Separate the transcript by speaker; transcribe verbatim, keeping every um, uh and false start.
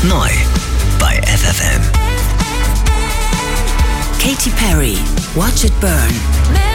Speaker 1: neu bei F F M.
Speaker 2: Katy Perry, Watch It Burn.